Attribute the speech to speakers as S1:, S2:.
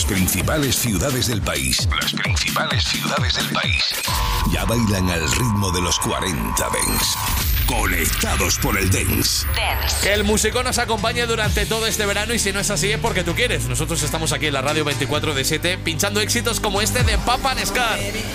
S1: Las principales ciudades del país. Ya bailan al ritmo de los 40 Dance. Conectados por el Dance.
S2: Que el músico nos acompañe durante todo este verano, y si no es así es porque tú quieres. Nosotros estamos aquí en la radio 24/7 pinchando éxitos como este de Papa Nescar.